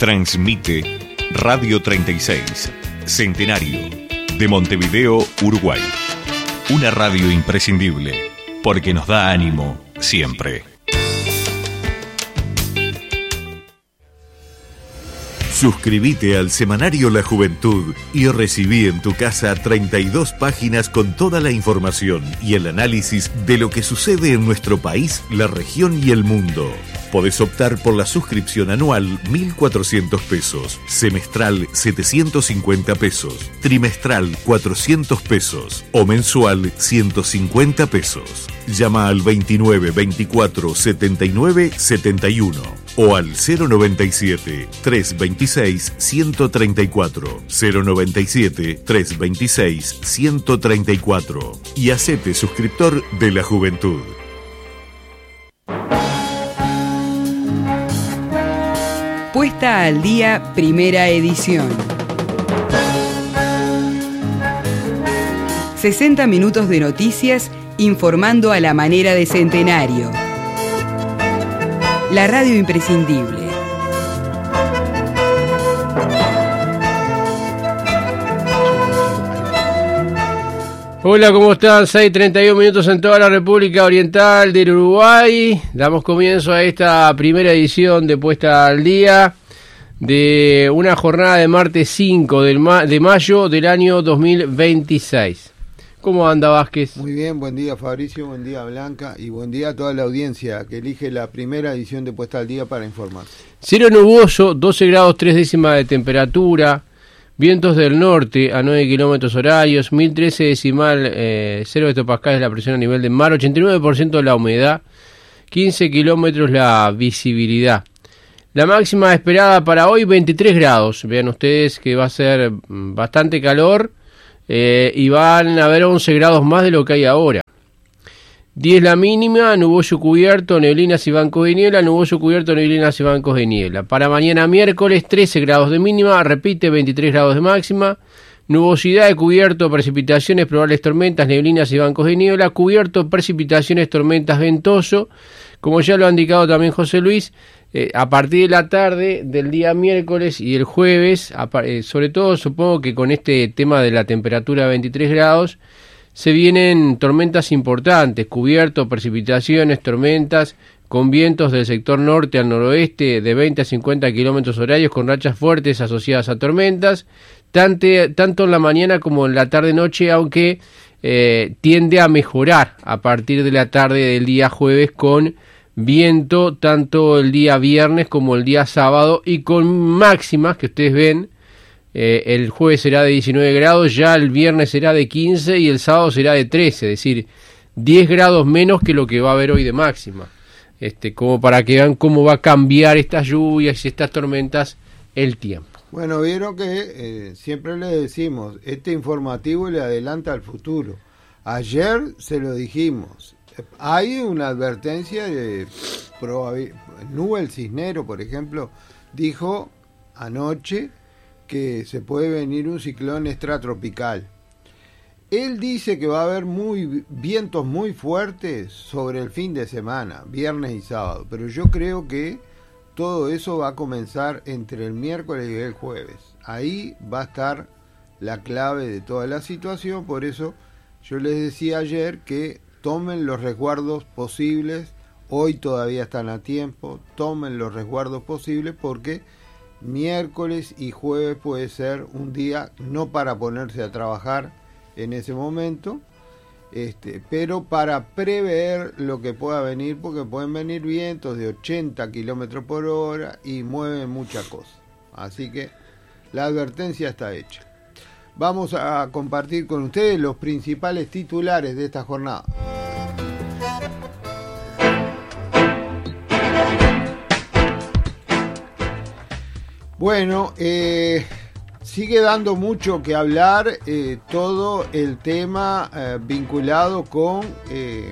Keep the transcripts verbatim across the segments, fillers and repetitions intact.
Transmite Radio treinta y seis, Centenario, de Montevideo, Uruguay. Una radio imprescindible, porque nos da ánimo siempre. Suscríbete al semanario La Juventud y recibí en tu casa treinta y dos páginas con toda la información y el análisis de lo que sucede en nuestro país, la región y el mundo. Podés optar por la suscripción anual mil cuatrocientos pesos, semestral setecientos cincuenta pesos, trimestral cuatrocientos pesos o mensual ciento cincuenta pesos. Llama al veintinueve veinticuatro setenta y nueve setenta y uno o al cero noventa y siete, trescientos veintiséis, ciento treinta y cuatro, cero noventa y siete, trescientos veintiséis, ciento treinta y cuatro y hacete suscriptor de La Juventud. Puesta al Día, primera edición. sesenta minutos de noticias informando a la manera de Centenario. La radio imprescindible. Hola, ¿cómo están? seis treinta y uno minutos en toda la República Oriental del Uruguay. Damos comienzo a esta primera edición de Puesta al Día de una jornada de martes cinco del ma- de mayo del año dos mil veintiséis. ¿Cómo anda, Vázquez? Muy bien, buen día, Fabricio, buen día, Blanca, y buen día a toda la audiencia que elige la primera edición de Puesta al Día para informarse. Cielo nuboso, doce grados tres décimas de temperatura. Vientos del norte a nueve kilómetros horarios, mil trece decimal eh, cero hectopascales la presión a nivel de mar, ochenta y nueve por ciento la humedad, quince kilómetros la visibilidad. La máxima esperada para hoy veintitrés grados, vean ustedes que va a ser bastante calor eh, y van a haber once grados más de lo que hay ahora. diez la mínima, nuboso cubierto, neblinas y bancos de niebla, nuboso cubierto, neblinas y bancos de niebla. Para mañana miércoles, trece grados de mínima, repite veintitrés grados de máxima, nubosidad de cubierto, precipitaciones, probables tormentas, neblinas y bancos de niebla, cubierto, precipitaciones, tormentas, ventoso. Como ya lo ha indicado también José Luis, eh, a partir de la tarde del día miércoles y el jueves, eh, sobre todo supongo que con este tema de la temperatura de veintitrés grados, se vienen tormentas importantes, cubierto, precipitaciones, tormentas, con vientos del sector norte al noroeste de veinte a cincuenta kilómetros horarios, con rachas fuertes asociadas a tormentas, tanto, tanto en la mañana como en la tarde-noche, aunque eh, tiende a mejorar a partir de la tarde del día jueves, con viento tanto el día viernes como el día sábado, y con máximas que ustedes ven. Eh, el jueves será de diecinueve grados, ya el viernes será de quince y el sábado será de trece, es decir, diez grados menos que lo que va a haber hoy de máxima. Este, como para que vean cómo va a cambiar estas lluvias y estas tormentas el tiempo. Bueno, vieron que eh, siempre le decimos, este informativo le adelanta al futuro. Ayer se lo dijimos, hay una advertencia de probabil- Nubel Cisnero, por ejemplo, dijo anoche que se puede venir un ciclón extratropical. Él dice que va a haber muy vientos muy fuertes sobre el fin de semana, viernes y sábado, pero yo creo que todo eso va a comenzar entre el miércoles y el jueves. Ahí va a estar la clave de toda la situación, por eso yo les decía ayer que tomen los resguardos posibles, hoy todavía están a tiempo, tomen los resguardos posibles porque miércoles y jueves puede ser un día no para ponerse a trabajar en ese momento, este, pero para prever lo que pueda venir, porque pueden venir vientos de ochenta kilómetros por hora y mueven muchas cosas. Así que la advertencia está hecha. Vamos a compartir con ustedes los principales titulares de esta jornada. Bueno, eh, sigue dando mucho que hablar eh, todo el tema eh, vinculado con eh,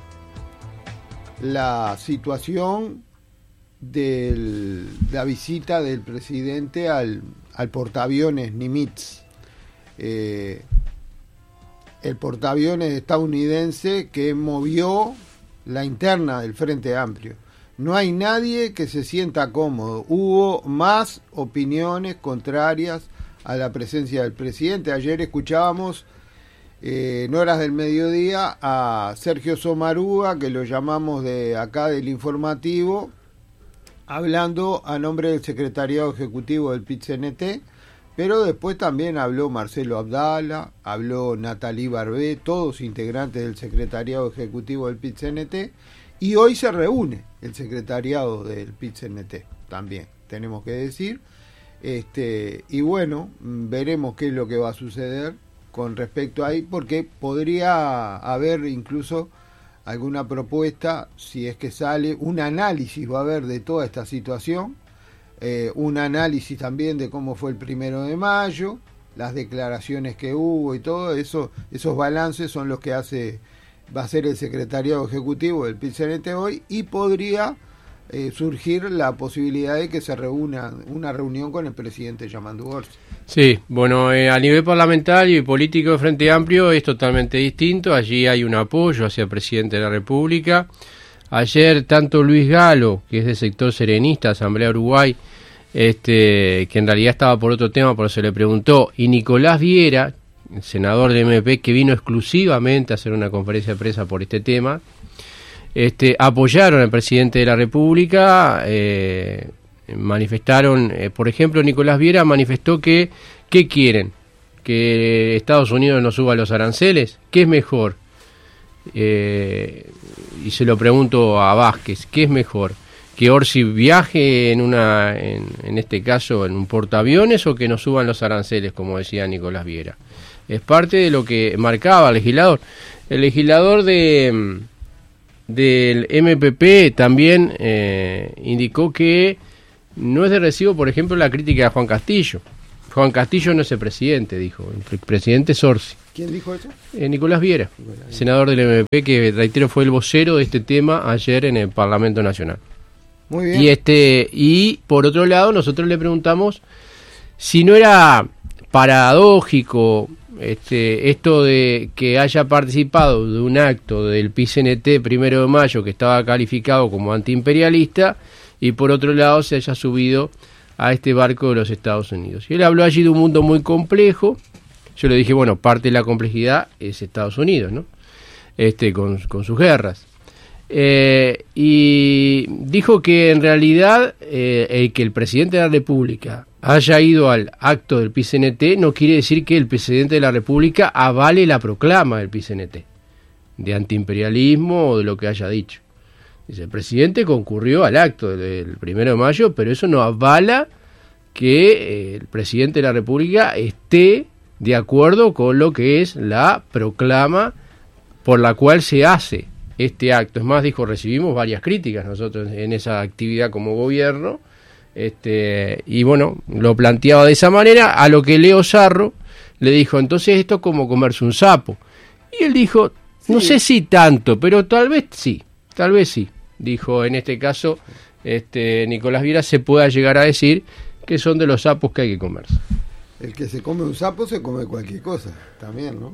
la situación de la visita del presidente al, al portaaviones Nimitz, eh, el portaaviones estadounidense que movió la interna del Frente Amplio. no hay nadie que se sienta cómodo. Hubo más opiniones contrarias a la presencia del presidente. Ayer escuchábamos eh, en horas del mediodía a Sergio Somarúa, que lo llamamos de acá del informativo, hablando a nombre del secretariado ejecutivo del P I T C N T, pero después también habló Marcelo Abdala, habló Natalí Barbé, todos integrantes del secretariado ejecutivo del P I T C N T, y hoy se reúne el secretariado del P I T C N T también, tenemos que decir, este y bueno, veremos qué es lo que va a suceder con respecto a ahí, porque podría haber incluso alguna propuesta, si es que sale, un análisis va a haber de toda esta situación, eh, un análisis también de cómo fue el primero de mayo, las declaraciones que hubo y todo eso, esos balances son los que hace, va a ser el secretariado ejecutivo del P I T C N T hoy, y podría eh, surgir la posibilidad de que se reúna una reunión con el presidente Yamandu Orsi. Sí, bueno, eh, a nivel parlamentario y político de Frente Amplio es totalmente distinto. Allí hay un apoyo hacia el presidente de la República. Ayer tanto Luis Galo, que es del sector serenista, Asamblea Uruguay, este, que en realidad estaba por otro tema, por eso se le preguntó, y Nicolás Viera, el senador de M P, que vino exclusivamente a hacer una conferencia de prensa por este tema, este, apoyaron al presidente de la República. eh, manifestaron, eh, por ejemplo, Nicolás Viera manifestó que, ¿qué quieren? ¿Que Estados Unidos no suba los aranceles? ¿Qué es mejor? Eh, y se lo pregunto a Vázquez, ¿qué es mejor? ¿Que Orsi viaje en una, en, en este caso, en un portaaviones, o que no suban los aranceles, como decía Nicolás Viera? Es parte de lo que marcaba el legislador. El legislador de del M P P también eh, indicó que no es de recibo, por ejemplo, la crítica a Juan Castillo. Juan Castillo no es el presidente, dijo. El presidente es Orsi. ¿Quién dijo eso? Eh, Nicolás Viera, Nicolás Viera, senador del M P P, que reitero fue el vocero de este tema ayer en el Parlamento Nacional. Muy bien. Y, este, y por otro lado, nosotros le preguntamos si no era paradójico este, esto de que haya participado de un acto del P I C N T primero de mayo que estaba calificado como antiimperialista, y por otro lado se haya subido a este barco de los Estados Unidos. Y él habló allí de un mundo muy complejo. Yo le dije, bueno, parte de la complejidad es Estados Unidos, ¿no? Este, con, con sus guerras. Eh, y dijo que en realidad eh, el que el presidente de la República haya ido al acto del P I C N T no quiere decir que el presidente de la República avale la proclama del P I C N T, de antiimperialismo o de lo que haya dicho. Dice, el presidente concurrió al acto del primero de mayo, pero eso no avala que eh, el presidente de la República esté de acuerdo con lo que es la proclama por la cual se hace este acto. Es más, dijo, recibimos varias críticas nosotros en esa actividad como gobierno, este, y bueno, lo planteaba de esa manera, a lo que Leo Sarro le dijo, entonces esto es como comerse un sapo. Y él dijo, no sí. sé si tanto, pero tal vez sí, tal vez sí. Dijo, en este caso, este Nicolás Viera, se pueda llegar a decir que son de los sapos que hay que comerse. El que se come un sapo se come cualquier cosa, también, ¿no?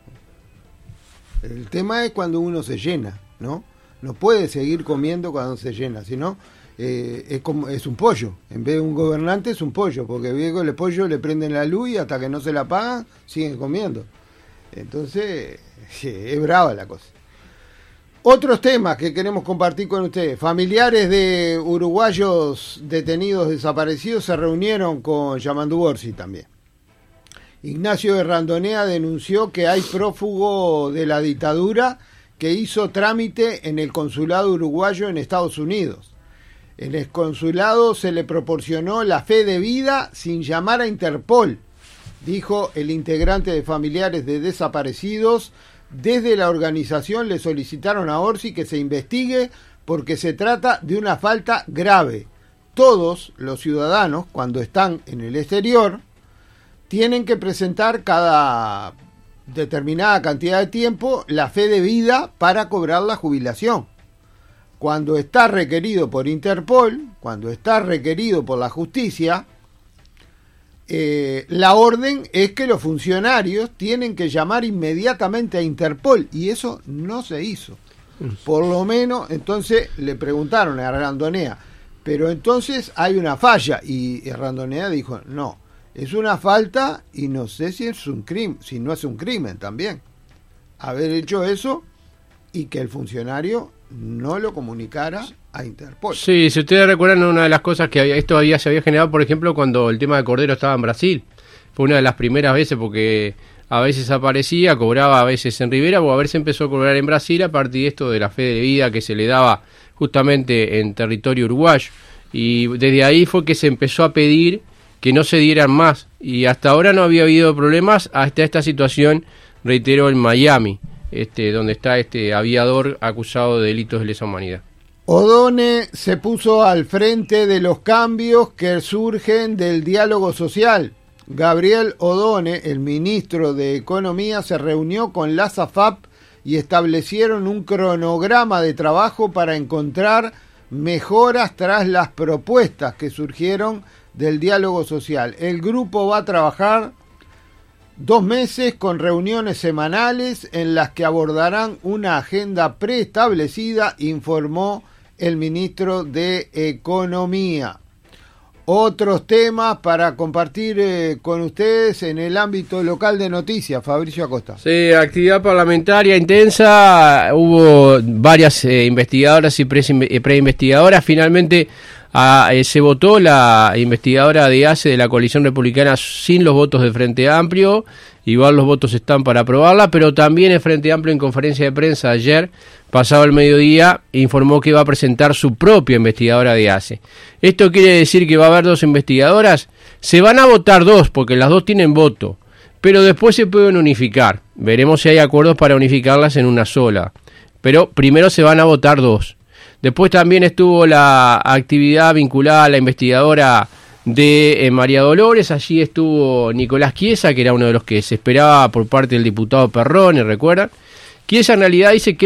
El tema es cuando uno se llena, ¿no? No puede seguir comiendo cuando se llena, sino eh, es como es un pollo. En vez de un gobernante es un pollo, porque luego el pollo le prenden la luz y hasta que no se la pagan, siguen comiendo. Entonces, sí, es brava la cosa. Otros temas que queremos compartir con ustedes. Familiares de uruguayos detenidos desaparecidos se reunieron con Yamandu Orsi también. Ignacio de Randonea denunció que hay prófugo de la dictadura que hizo trámite en el consulado uruguayo en Estados Unidos. En el consulado se le proporcionó la fe de vida sin llamar a Interpol, dijo el integrante de Familiares de Desaparecidos. Desde la organización le solicitaron a Orsi que se investigue porque se trata de una falta grave. Todos los ciudadanos, cuando están en el exterior, tienen que presentar cada determinada cantidad de tiempo la fe de vida para cobrar la jubilación. Cuando está requerido por Interpol, cuando está requerido por la justicia, Eh, la orden es que los funcionarios tienen que llamar inmediatamente a Interpol, y eso no se hizo. Por lo menos, entonces le preguntaron a Randonea, pero entonces hay una falla, y Randonea dijo, no, es una falta y no sé si es un crimen, si no es un crimen también haber hecho eso y que el funcionario no lo comunicara a Interpol. Sí, si ustedes recuerdan, una de las cosas que había, esto había, se había generado, por ejemplo, cuando el tema de Cordero estaba en Brasil. Fue una de las primeras veces, porque a veces aparecía, cobraba a veces en Rivera, o a veces empezó a cobrar en Brasil a partir de esto de la fe de vida que se le daba justamente en territorio uruguayo. Y desde ahí fue que se empezó a pedir que no se dieran más. Y hasta ahora no había habido problemas hasta esta situación, reitero, en Miami, este, donde está este aviador acusado de delitos de lesa humanidad. Odone se puso al frente de los cambios que surgen del diálogo social. Gabriel Odone, el ministro de Economía, se reunió con la SAFAP y establecieron un cronograma de trabajo para encontrar mejoras tras las propuestas que surgieron del diálogo social. El grupo va a trabajar dos meses con reuniones semanales en las que abordarán una agenda preestablecida, informó el ministro de Economía. Otros temas para compartir eh, con ustedes en el ámbito local de noticias, Fabricio Acosta. Sí, actividad parlamentaria intensa, hubo varias eh, investigadoras y pre- preinvestigadoras, finalmente ah, eh, se votó la investigadora de A C E de la coalición republicana sin los votos del Frente Amplio, igual los votos están para aprobarla, pero también el Frente Amplio en conferencia de prensa ayer, pasado el mediodía, informó que va a presentar su propia investigadora de A C E. ¿Esto quiere decir que va a haber dos investigadoras? Se van a votar dos, porque las dos tienen voto, pero después se pueden unificar. Veremos si hay acuerdos para unificarlas en una sola. Pero primero se van a votar dos. Después también estuvo la actividad vinculada a la investigadora de eh, María Dolores. Allí estuvo Nicolás Chiesa, que era uno de los que se esperaba por parte del diputado Perrone, ¿recuerdan? Chiesa en realidad dice que